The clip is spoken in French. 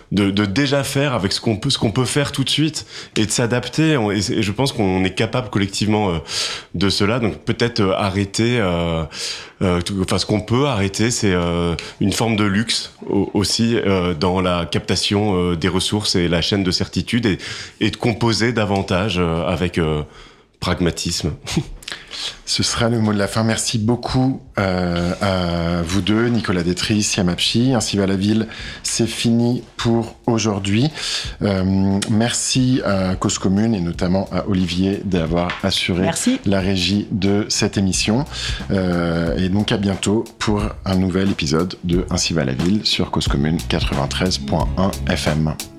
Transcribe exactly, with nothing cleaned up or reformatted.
de, de déjà faire avec ce qu'on peut, ce qu'on peut faire tout de suite et de s'adapter. Et, et je pense qu'on est capable collectivement euh, de cela. Donc peut-être euh, arrêter. Euh, euh, tout, enfin, ce qu'on peut arrêter, c'est euh, une forme de luxe au, aussi euh, dans la captation euh, des ressources et la chaîne de certitude, et, et de composer davantage euh, avec euh, pragmatisme. Ce sera le mot de la fin. Merci beaucoup euh, à vous deux, Nicolas Détry, Siam Habchi. Ainsi va la ville, c'est fini pour aujourd'hui. Euh, merci à Cause Commune et notamment à Olivier d'avoir assuré merci. la régie de cette émission. Euh, et donc à bientôt pour un nouvel épisode de Ainsi va la ville sur Cause Commune quatre-vingt-treize point un F M.